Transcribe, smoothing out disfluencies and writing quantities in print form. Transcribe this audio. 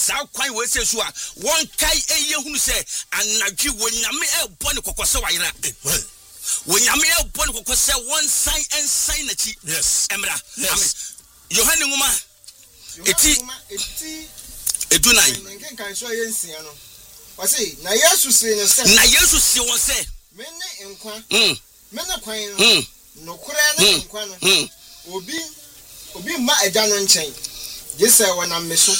Sa kwan we se so a won kai eye hunu se anadwi wonyame e bɔ ne kokose wayira. Wonyame e bɔ ne kokose won sign and sign na chi. Yes. Emra. Amen. Yohane ngoma eti edunai. Nkenkan so yensia no. Wase na Yesu se ne se. Na Yesu se won se. Me ne nkwa. Mena kwan no. No kura na nkwa no. Obi ma eja no nchen. Gese wona meso.